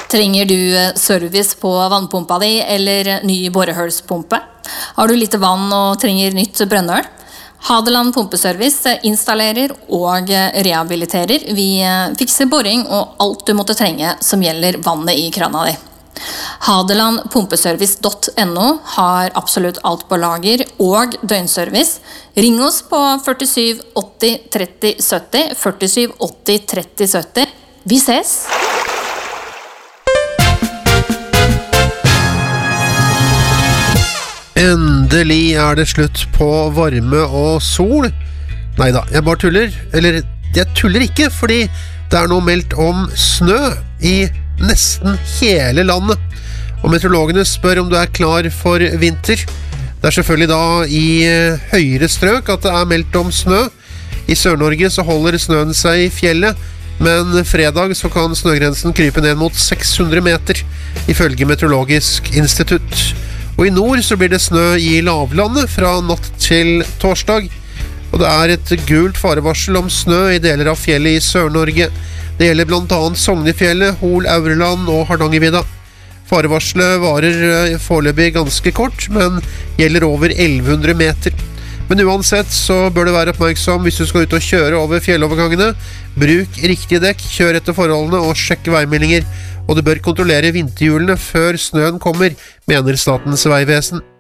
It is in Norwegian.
Trenger du service på vannpumpa di eller ny borehølspumpe? Har du lite vann og trenger nytt brønnøl? Hadeland Pumpeservice installerer og rehabiliterer. Vi fikser boring og alt du måtte trenge som gjelder vannet i krana di. Hadelandpumpeservice.no har absolutt alt på lager og døgnservice. Ring oss på 47 80 30 70, 47 80 30 70. Vi ses! Endelig det slutt på varme og sol. Neida, jeg bare tuller. Eller, jeg tuller ikke, fordi det nå meldt om snø i nesten hele landet. Og meteorologene spør om du klar for vinter. Det selvfølgelig da i høyere strøk at det meldt om snø. I Sør-Norge så holder snøen seg i fjellet, men fredag så kan snøgrensen krype ned mot 600 meter, ifølge Meteorologisk institutt. Og i nord så blir det snø i lavlandet fra natt til torsdag. Og det et gult farevarsel om snø i deler av fjellet i Sør-Norge. Det gjelder blant annet Sognefjellet, Hol, Aurland og Hardangervidda. Farevarselet varer foreløpig ganske kort, men gjelder over 1100 meter. Men uansett så bør du være oppmerksom hvis du skal ut og kjøre over fjellovergangene. Bruk riktige dekk, kjør etter forholdene og sjekk veimeldinger. Og du bør kontrollere vinterhjulene før snøen kommer, mener Statens vegvesen.